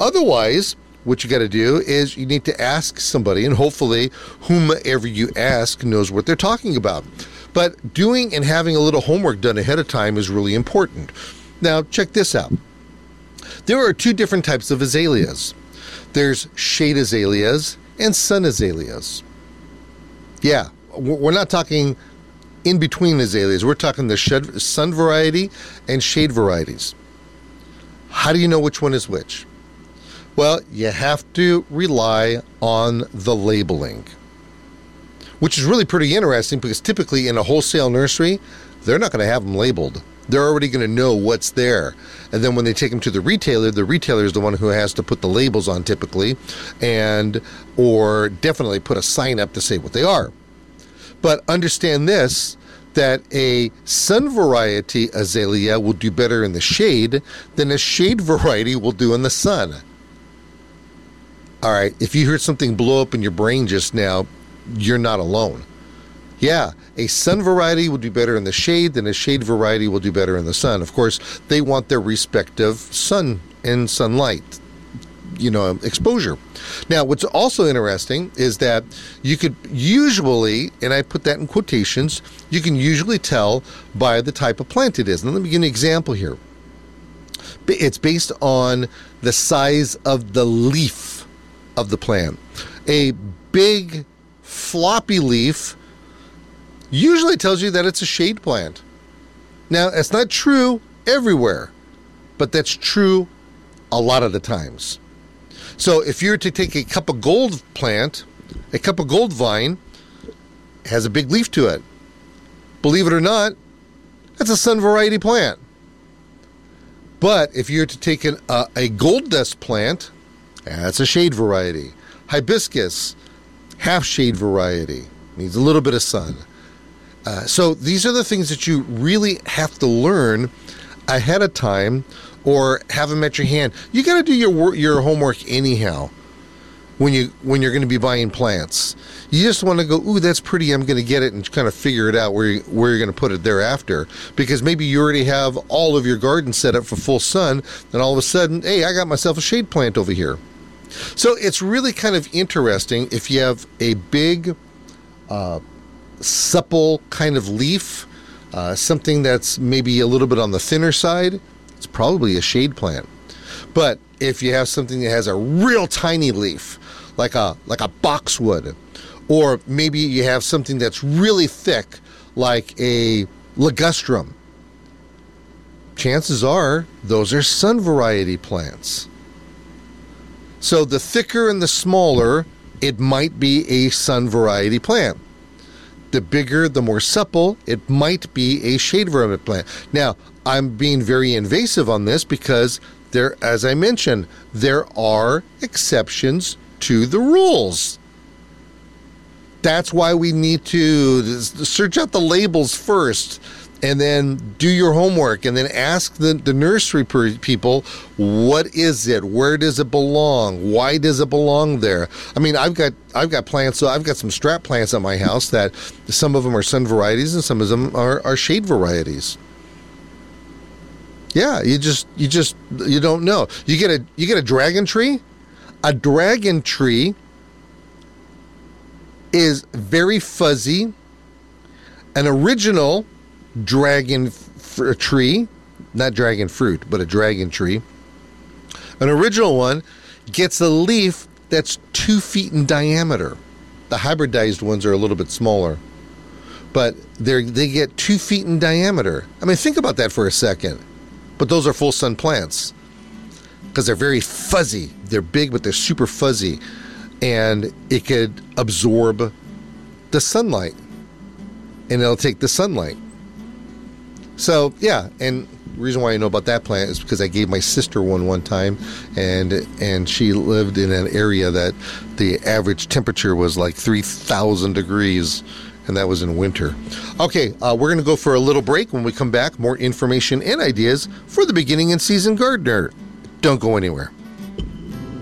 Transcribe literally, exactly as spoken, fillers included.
Otherwise, what you got to do is you need to ask somebody, and hopefully whomever you ask knows what they're talking about. But doing and having a little homework done ahead of time is really important. Now, check this out. There are two different types of azaleas. There's shade azaleas and sun azaleas. Yeah, we're not talking in between azaleas. We're talking the sun variety and shade varieties. How do you know which one is which? Well, you have to rely on the labeling, which is really pretty interesting because typically in a wholesale nursery, they're not going to have them labeled. They're already going to know what's there. And then when they take them to the retailer, the retailer is the one who has to put the labels on typically, and or definitely put a sign up to say what they are. But understand this, that a sun variety azalea will do better in the shade than a shade variety will do in the sun. All right, if you heard something blow up in your brain just now, you're not alone. Yeah, a sun variety will do better in the shade than a shade variety will do better in the sun. Of course, they want their respective sun and sunlight, you know, exposure. Now, what's also interesting is that you could usually, and I put that in quotations, you can usually tell by the type of plant it is. And let me give you an example here. It's based on the size of the leaf of the plant. A big floppy leaf usually tells you that it's a shade plant. Now, it's not true everywhere, but that's true a lot of the times. So if you were to take a cup of gold plant, a cup of gold vine has a big leaf to it. Believe it or not, that's a sun variety plant. But if you were to take an, uh, a gold dust plant, that's a shade variety. Hibiscus, half shade variety, needs a little bit of sun. Uh, so these are the things that you really have to learn ahead of time or have them at your hand. You got to do your wor- your homework anyhow when, you, when you're going to be buying plants. You just want to go, ooh, that's pretty, I'm going to get it, and kind of figure it out where, you, where you're going to put it thereafter. Because maybe you already have all of your garden set up for full sun, and all of a sudden, hey, I got myself a shade plant over here. So it's really kind of interesting if you have a big, uh, supple kind of leaf, uh, something that's maybe a little bit on the thinner side, it's probably a shade plant. But if you have something that has a real tiny leaf, like a like a boxwood, or maybe you have something that's really thick, like a ligustrum, chances are those are sun variety plants. So the thicker and the smaller, it might be a sun variety plant. The bigger, the more supple, it might be a shade variety plant. Now, I'm being very invasive on this because there, as I mentioned, there are exceptions to the rules. That's why we need to search out the labels first, and then do your homework, and then ask the, the nursery per- people, what is it? Where does it belong? Why does it belong there? I mean, I've got I've got plants, so I've got some strap plants at my house that some of them are sun varieties and some of them are, are shade varieties. Yeah, you just you just you don't know. You get a you get a dragon tree. A dragon tree is very fuzzy. An original dragon f- tree, not dragon fruit, but a dragon tree. An original one gets a leaf that's two feet in diameter. The hybridized ones are a little bit smaller, but they they get two feet in diameter. I mean, think about that for a second. But those are full sun plants because they're very fuzzy. They're big, but they're super fuzzy, and it could absorb the sunlight, and it'll take the sunlight. So, yeah, and the reason why I know about that plant is because I gave my sister one one time, and and she lived in an area that the average temperature was like three thousand degrees, and that was in winter. Okay, uh, we're going to go for a little break. When we come back, more information and ideas for the beginning and season gardener. Don't go anywhere.